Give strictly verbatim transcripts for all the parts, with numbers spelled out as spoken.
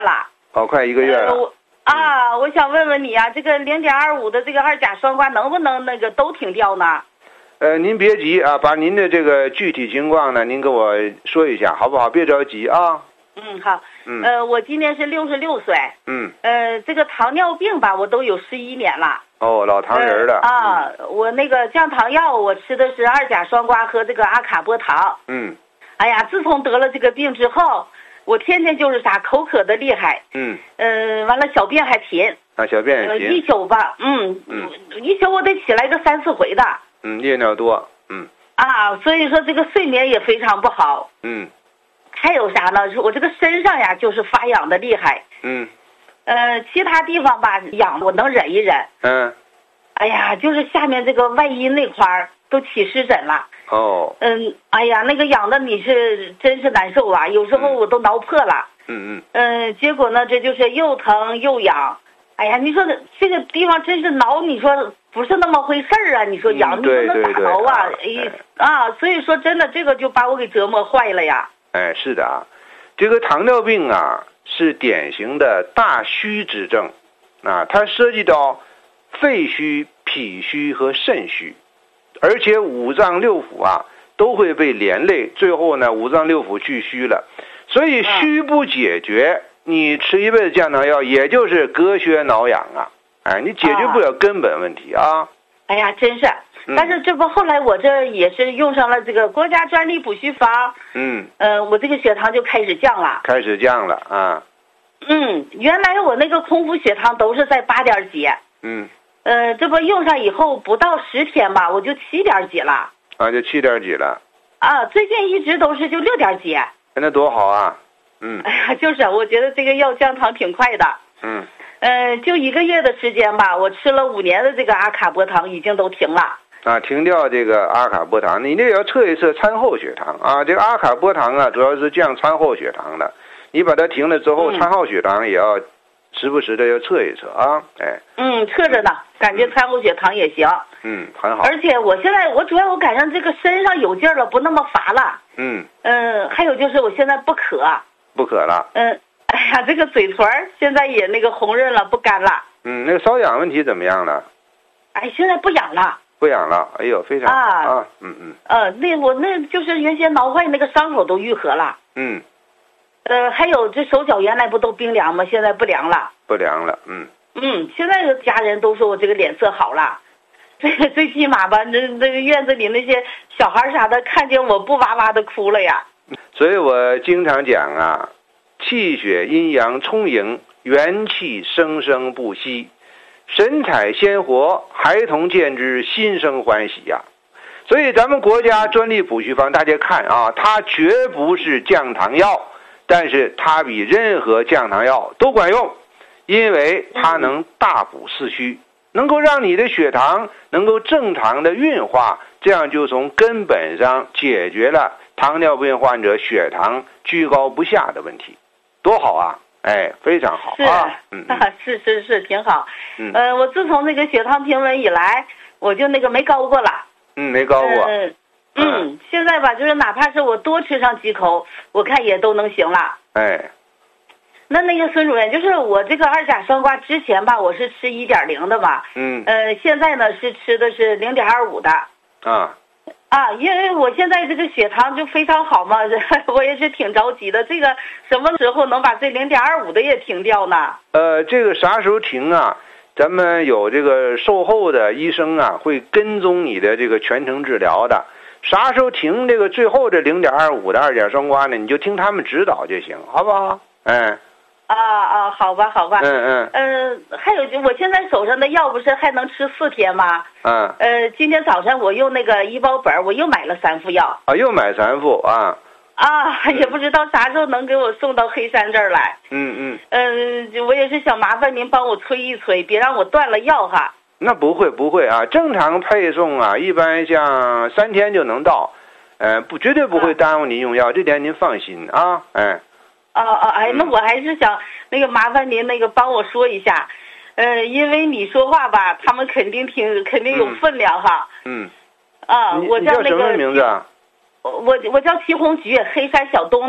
了。 哦，快一个月了。 呃、我啊，我想问问你啊，这个零点二五的这个二甲双胍能不能那个都停掉呢？ 呃，您别急啊，把您的这个具体情况呢，您给我说一下，好不好？别着急啊。 嗯，好。 嗯。 呃，我今年是六十六岁。 嗯。 呃，这个糖尿病吧，我都有十一年了。 哦，老糖人了。 呃、啊、嗯，我那个降糖药，我吃的是二甲双胍和这个阿卡波糖。 嗯。 哎呀，自从得了这个病之后，我天天就是啥口渴的厉害。 嗯。 呃，完了小便还频。 啊，小便也频。 呃、一宿吧，嗯。嗯。一宿我得起来个三四回的。 嗯，夜尿多。嗯。 啊，所以说这个睡眠也非常不好。 嗯。 还有啥呢？我这个身上呀，就是发痒的厉害。 嗯。 呃，其他地方吧痒我能忍一忍。 嗯。 哎呀，就是下面这个外阴那块儿都起湿疹了。 哦。 嗯，哎呀，那个痒的你是真是难受啊，有时候我都挠破了。 嗯嗯。 嗯，结果呢，这就是又疼又痒。哎呀，你说这个地方真是挠，你说不是那么回事儿啊？你说痒，你不能咋挠啊？哎啊，所以说真的这个就把我给折磨坏了呀。 哎，是的啊，这个糖尿病啊是典型的大虚之症，啊，它涉及到肺虚、脾虚和肾虚，而且五脏六腑啊都会被连累，最后呢五脏六腑俱虚了，所以虚不解决，你吃一辈子降糖药也就是隔靴挠痒啊，哎，你解决不了根本问题啊。 哎呀，真是。但是这不后来我这也是用上了这个国家专利补虚方，嗯，呃，我这个血糖就开始降了， 开始降了啊。 嗯，原来我那个空腹血糖都是在八点几， 嗯， 呃，这不用上以后不到十天吧，我就七点几了。 啊，就七点几了。 啊，最近一直都是就六点几。 那多好啊，嗯。 哎呀，就是我觉得这个药降糖挺快的。 嗯。 呃，就一个月的时间吧，我吃了五年的这个阿卡波糖已经都停了。 啊，停掉这个阿卡波糖，你这也要测一测餐后血糖啊。这个阿卡波糖啊，主要是降餐后血糖的，你把它停了之后， 嗯、 餐后血糖也要时不时的要测一测啊。哎， 嗯，测着呢，感觉餐后血糖也行。 嗯，很好。 而且我现在我主要我赶上这个身上有劲儿了，不那么乏了。 嗯。 嗯、呃，还有就是我现在不渴。 不渴了。 嗯，哎呀，这个嘴唇现在也那个红润了，不干了。 嗯，那个瘙痒问题怎么样了？ 哎，现在不痒了。 不痒了，哎呦，非常好啊，啊嗯嗯。 呃，那我那就是原先挠坏那个伤口都愈合了。 嗯。 呃，还有这手脚原来不都冰凉吗？现在不凉了。 不凉了，嗯。 嗯，现在家人都说我这个脸色好了，这个最起码吧，那那个院子里那些小孩啥的看见我不哇哇的哭了呀。 所以我经常讲啊，气血阴阳充盈，元气生生不息。神采鲜活，孩童见之心生欢喜呀、啊。所以咱们国家专利补虚方，大家看啊，它绝不是降糖药，但是它比任何降糖药都管用，因为它能大补四虚，能够让你的血糖能够正常的运化，这样就从根本上解决了糖尿病患者血糖居高不下的问题，多好啊！哎，非常好啊！ 嗯，啊，是是是，挺好。 嗯， 呃，我自从那个血糖平稳以来，我就那个没高过了。 嗯，没高过。 嗯嗯，现在吧，就是哪怕是我多吃上几口，我看也都能行了。 哎， 那那个孙主任，就是我这个二甲双胍之前吧，我是吃一点零的嘛。 嗯。 呃，现在呢是吃的是零点二五的。 啊。 啊，因为我现在这个血糖就非常好嘛，我也是挺着急的。这个什么时候能把这零点二五的也停掉呢？ 呃，这个啥时候停啊？咱们有这个售后的医生啊，会跟踪你的这个全程治疗的。啥时候停这个最后这零点二五的二甲双胍呢？你就听他们指导就行，好不好？哎。 啊啊，好吧，好吧。 嗯嗯。 嗯、呃，还有就我现在手上的药不是还能吃四天吗？ 嗯。 呃，今天早上我用那个医保本，我又买了三副药。 啊，又买三副啊。 啊，也不知道啥时候能给我送到黑山这儿来。 嗯嗯。 嗯、呃，我也是想麻烦您帮我催一催，别让我断了药哈。 那不会不会啊，正常配送啊，一般像三天就能到，呃，不绝对不会耽误您用药，啊、这点您放心啊，哎。 哦哦，哎，那我还是想那个麻烦您那个帮我说一下，呃，因为你说话吧，他们肯定听，肯定有分量哈。 嗯。 啊，我叫那个。 你叫什么名字啊？ 我我叫齐红菊，黑山小东的。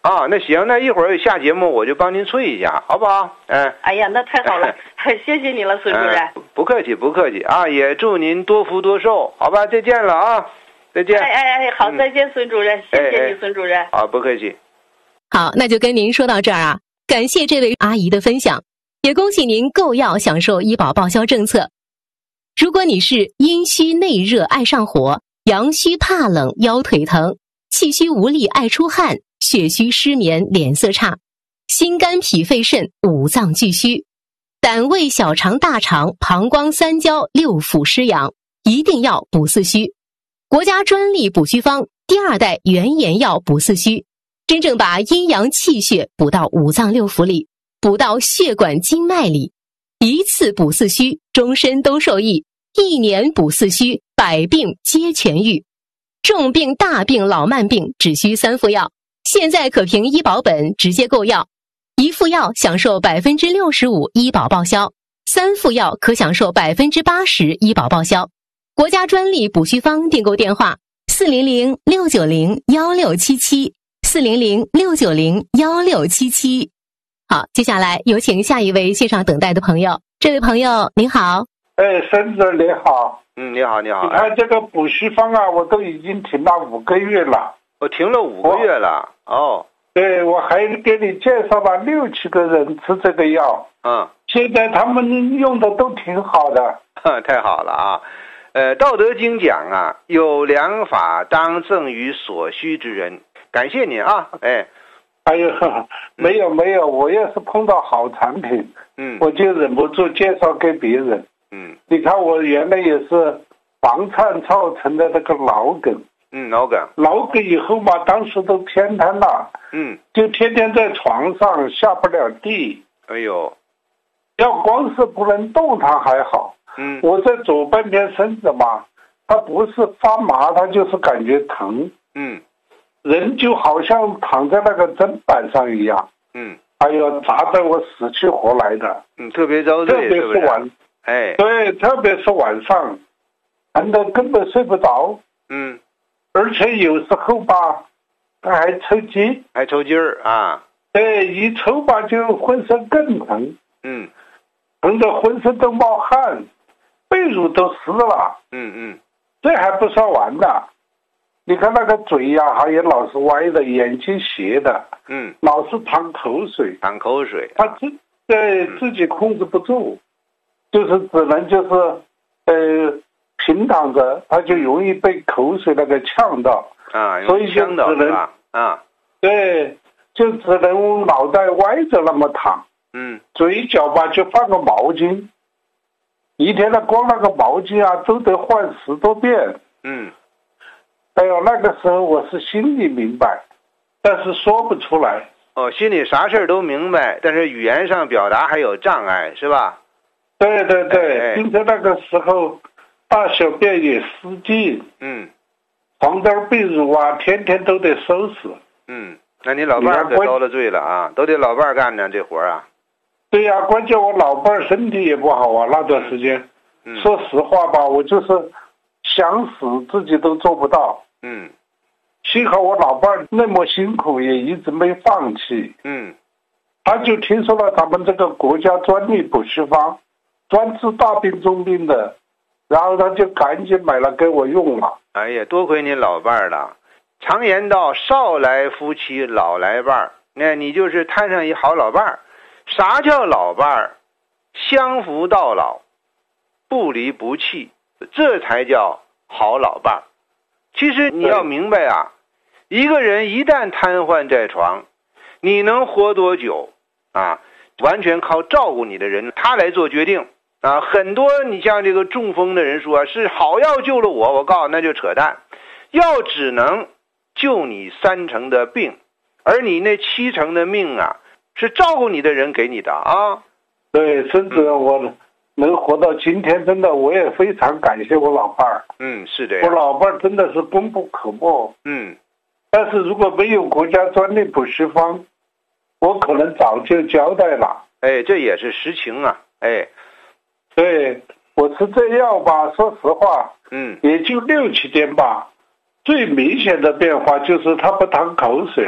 啊，那行，那一会儿下节目我就帮您催一下，好不好？嗯。 哎呀，那太好了，谢谢你了，孙主任、 嗯。不客气，不客气啊！也祝您多福多寿，好吧？再见了啊！再见。 哎哎哎，好，再见，孙主任， 嗯、 谢谢你， 哎哎孙主任。 好，不客气。 好，那就跟您说到这儿啊，感谢这位阿姨的分享，也恭喜您购药享受医保报销政策。如果你是阴虚内热爱上火，阳虚怕冷腰腿疼，气虚无力爱出汗，血虚失眠脸色差，心肝脾肺肾五脏俱虚，胆胃小肠大肠膀胱三焦六腑失养，一定要补四虚。国家专利补虚方第二代原研药补四虚，真正把阴阳气血补到五脏六腑里，补到血管经脉里，一次补四虚，终身都受益，一年补四虚，百病皆痊愈。重病大病老慢病只需三副药，现在可凭医保本直接购药，一副药享受百分之六十五医保报销，三副药可享受百分之八十医保报销。国家专利补虚方订购电话：四零零六九零幺六七七，四零零六九零幺六七七。好，接下来有请下一位线上等待的朋友。这位朋友您好。 哎，孙子你好。 嗯，你好，你好。 你看这个补虚方啊，我都已经停了五个月了。 我停了五个月了。哦。 对，我还给你介绍了六七个人吃这个药。 嗯。 现在他们用的都挺好的。 太好了啊。呃，《道德经》讲啊，有良法当赠于所需之人。感谢你啊，哎。 哎呦，没有没有，我要是碰到好产品， 嗯， 我就忍不住介绍给别人。 嗯， 你看我原来也是房颤造成的那个脑梗。 嗯，脑梗。 脑梗以后嘛，当时都偏瘫了。 嗯， 就天天在床上下不了地。 哎呦， 要光是不能动弹还好。 嗯， 我在左半边身子嘛，它不是发麻，它就是感觉疼。 嗯， 人就好像躺在那个砧板上一样。 嗯， 哎呦，砸得我死去活来的。 嗯，特别遭罪， 特别是晚， 哎， 对，特别是晚上，疼得根本睡不着。 嗯， 而且有时候吧，他还抽筋， 还抽筋儿啊。 对，一抽吧就浑身更疼。 嗯， 疼得浑身都冒汗，被褥都湿了。 嗯嗯， 这还不算完的，你看那个嘴呀、还有老是歪的，眼睛斜的。 嗯， 老是淌口水， 淌口水， 他自对自己控制不住，就是只能就是呃平躺着，他就容易被口水那个呛到啊， 所以就只能啊， 对，就只能脑袋歪着那么躺。 嗯， 嘴角吧就放个毛巾，一天的光那个毛巾啊都得换十多遍。 嗯， 哎呦，那个时候我是心里明白，但是说不出来。 哦，心里啥事儿都明白，但是语言上表达还有障碍，是吧？ 对对对， 哎哎并且那个时候大小便也失禁。 嗯， 床单被褥啊，天天都得收拾。 嗯，那你老伴儿可遭了罪了啊，都得老伴儿干呢这活儿啊。 对呀、啊，关键我老伴儿身体也不好啊，那段时间， 嗯、 说实话吧，我就是想死自己都做不到。 嗯， 幸好我老伴儿那么辛苦，也一直没放弃。 嗯， 他就听说了咱们这个国家专利补虚方，专治大病重病的，然后他就赶紧买了给我用了。 哎呀，多亏您老伴儿了。常言道，少来夫妻老来伴儿，那你就是摊上一好老伴儿。啥叫老伴儿？相扶到老，不离不弃，这才叫好老伴儿。其实你要明白啊，一个人一旦瘫痪在床，你能活多久啊？完全靠照顾你的人他来做决定啊。很多你像这个中风的人说是好药救了我，我告诉你那就扯淡。药只能救你三成的病，而你那七成的命啊，是照顾你的人给你的啊。 对，甚至我能活到今天，真的我也非常感谢我老伴儿。 嗯，是这样。 我老伴儿真的是功不可没。 嗯， 但是如果没有国家专利补虚方，我可能早就交代了。 哎，这也是实情啊。哎， 对，我吃这药吧，说实话， 嗯， 也就六七天吧。最明显的变化就是他不淌口水了。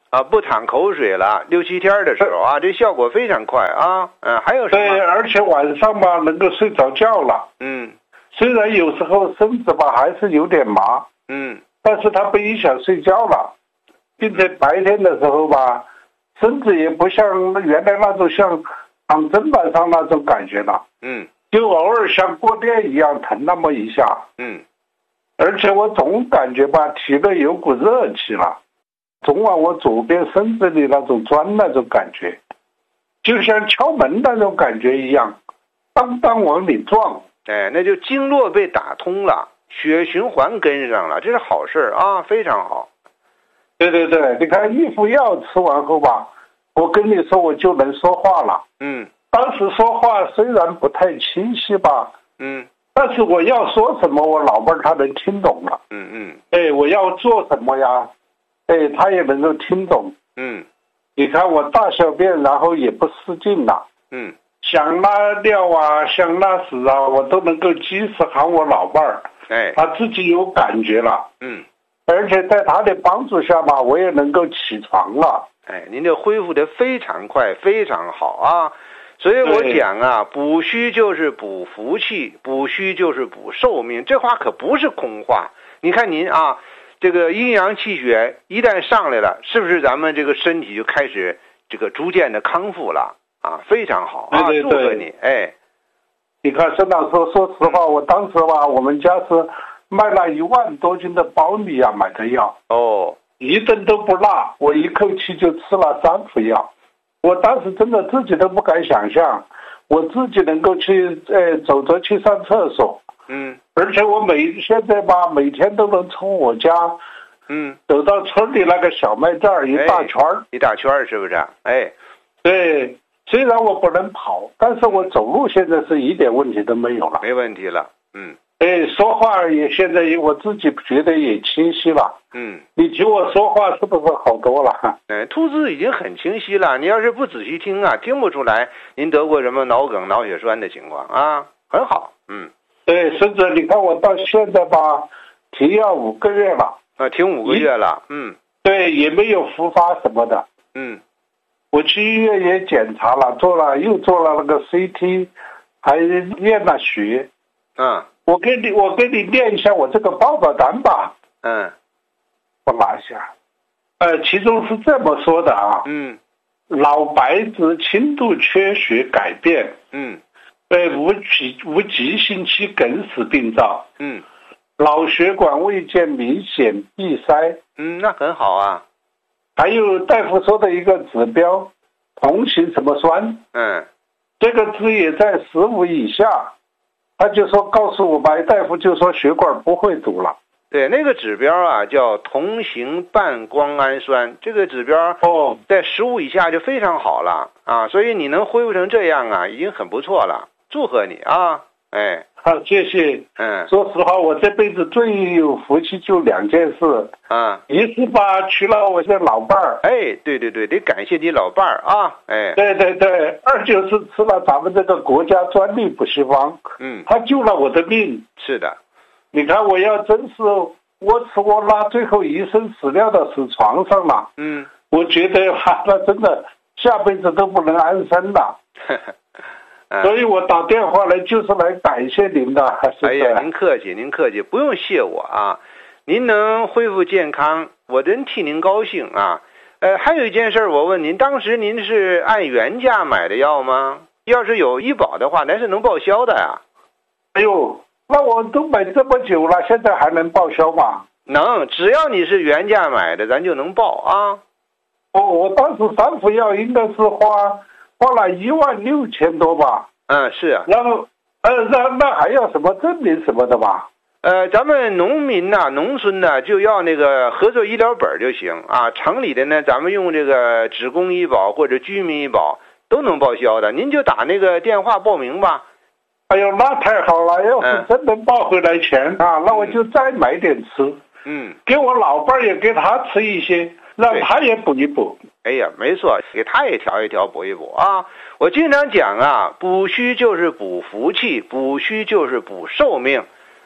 啊，不淌口水了，六七天的时候啊，这效果非常快啊。嗯，还有什么？ 对，而且晚上吧能够睡着觉了。 嗯， 虽然有时候身子吧还是有点麻， 嗯， 但是它不影响睡觉了，并且白天的时候吧，身子也不像原来那种像躺砧板上那种感觉了。 嗯， 就偶尔像过电一样疼那么一下。 嗯， 而且我总感觉吧体内有股热气了。总往我左边身子里那种钻那种感觉，就像敲门那种感觉一样，当当往里撞。 哎，那就经络被打通了，血循环跟上了，这是好事啊，非常好。 对对对，你看益肤药吃完后吧，我跟你说我就能说话了。 嗯， 当时说话虽然不太清晰吧， 嗯， 但是我要说什么，我老伴儿他能听懂了。 嗯嗯， 哎，我要做什么呀？哎，他也能够听懂。 嗯， 你看我大小便，然后也不失禁了。 嗯， 想拉尿啊，想拉屎啊，我都能够及时喊我老伴儿。 哎， 他自己有感觉了。 嗯， 而且在他的帮助下嘛，我也能够起床了。 哎，您这恢复的非常快，非常好啊。所以我讲啊，补虚就是补福气，补虚就是补寿命，这话可不是空话。你看您啊，这个阴阳气血一旦上来了，是不是咱们这个身体就开始这个逐渐的康复了啊？非常好啊， 对对对， 祝贺你！哎， 你看沈老师，说实话，我当时吧，我们家是卖了一万多斤的苞米啊，买的药哦， 一顿都不落，我一口气就吃了三副药。我当时真的自己都不敢想象，我自己能够去呃走着去上厕所。 嗯， 而且我每现在吧，每天都能从我家， 嗯， 走到村里那个小卖站儿一大圈儿、 哎，一大圈儿是不是？哎， 对，虽然我不能跑，但是我走路现在是一点问题都没有了， 没问题了。嗯， 哎，说话也现在我自己觉得也清晰了。 嗯， 你听我说话是不是好多了？ 哎，吐字已经很清晰了。你要是不仔细听啊，听不出来您得过什么脑梗、脑血栓的情况啊，很好。嗯。 对，甚至你看我到现在吧，停药五个月了。 啊，停五个月了。嗯。 对，也没有复发什么的。 嗯。 我去医院也检查了，做了又做了那个 C T， 还验了血。 嗯。 我给你，我给你念一下我这个报告单吧。 嗯。 我拿一下。呃，其中是这么说的啊。 嗯。 脑白质轻度缺血改变。 嗯。 呃，无急无急性期梗死病灶。 嗯， 脑血管未见明显闭塞。 嗯，那很好啊。 还有大夫说的一个指标，同型什么酸。 嗯， 这个值也在十五以下，他就说告诉我吧，大夫就说血管不会堵了。 对，那个指标啊叫同型半胱氨酸，这个指标哦， 在十五以下就非常好了啊，所以你能恢复成这样啊，已经很不错了。祝贺你啊！哎， 好，谢谢。 嗯， 说实话，我这辈子最有福气就两件事啊， 一是吧娶了我的老伴儿， 哎，对对对，得感谢你老伴儿啊，哎， 对对对，二就是吃了咱们这个国家专利补习方， 嗯， 他救了我的命。 是的， 你看，我要真是我吃我拉，最后一生死掉的是床上了， 嗯， 我觉得哈，那真的下辈子都不能安生了。 嗯、 所以我打电话来就是来感谢您的。 哎呀，您客气，您客气，不用谢我啊。您能恢复健康，我真替您高兴啊。呃，还有一件事我问您，当时您是按原价买的药吗？要是有医保的话，那是能报销的呀。 哎呦，那我都买这么久了，现在还能报销吗？ 能，只要你是原价买的，咱就能报啊。 哦，我当时三副药应该是花。花了一万六千多吧。 嗯，是啊。 然后，呃，那那还要什么证明什么的吧？ 呃，咱们农民呐、啊，农村呢、啊，就要那个合作医疗本就行啊。城里的呢，咱们用这个职工医保或者居民医保都能报销的。您就打那个电话报名吧。 哎呦，那太好了！要是真能报回来钱、嗯、啊，那我就再买点吃。 嗯， 给我老伴儿也给他吃一些，让他也补一补。 哎呀，没错，给他也调一调，补一补啊！我经常讲啊，补虚就是补福气，补虚就是补寿命，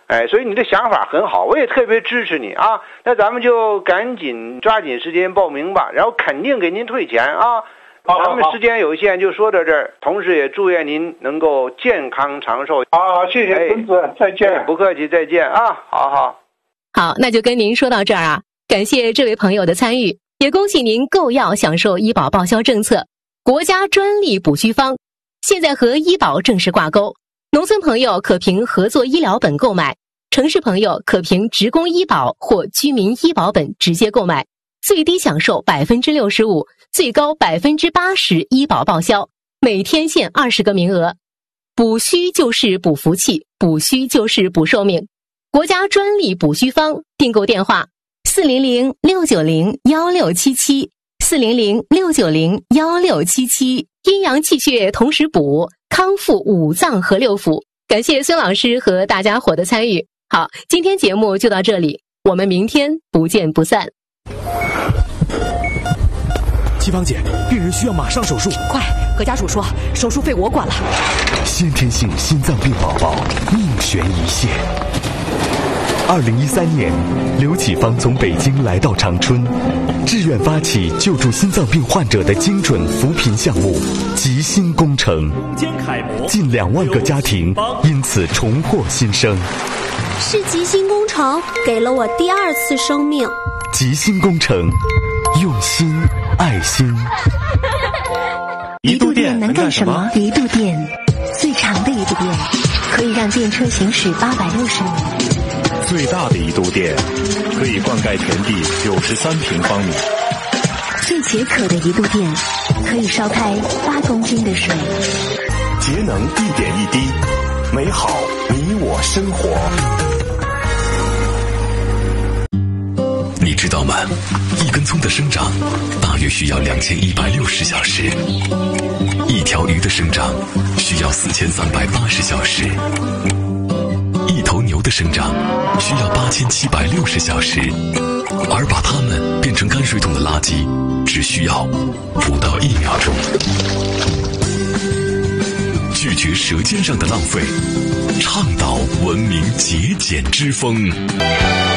哎，所以你的想法很好，我也特别支持你啊。那咱们就赶紧抓紧时间报名吧，然后肯定给您退钱啊。咱们时间有限，就说到这儿。同时也祝愿您能够健康长寿。 好好，谢谢孙子，哎、再见、哎。 不客气，再见啊！好好。 好，那就跟您说到这儿啊。感谢这位朋友的参与，也恭喜您购药享受医保报销政策，国家专利补虚方，现在和医保正式挂钩。农村朋友可凭合作医疗本购买，城市朋友可凭职工医保或居民医保本直接购买，最低享受百分之六十五，最高百分之八十医保报销，每天限二十个名额。补虚就是补福气，补虚就是补寿命。国家专利补虚方，订购电话四零零六九零幺六七七，四零零六九零幺六七七。阴阳气血同时补，康复五脏和六腑。感谢孙老师和大家伙的参与。好，今天节目就到这里，我们明天不见不散。 七芳姐，病人需要马上手术， 快和家属说，手术费我管了。 先天性心脏病宝宝命悬一线。二零一三年，刘启芳从北京来到长春，志愿发起救助心脏病患者的精准扶贫项目“吉心工程”，近两万个家庭因此重获新生。 是吉心工程给了我第二次生命。 吉心工程，用心爱心。 一度电能干什么？一度电，最长的一度电，可以让电车行驶八百六十米。 最大的一度电，可以灌溉田地九十三平方米。 最解渴的一度电，可以烧开八公斤的水。 节能一点一滴，美好你我生活。 你知道吗？一根葱的生长大约需要两千一百六十小时，一条鱼的生长需要四千三百八十小时。一头牛的生长需要八千七百六十小时，而把它们变成泔水桶的垃圾只需要不到一秒钟。拒绝舌尖上的浪费，倡导文明节俭之风。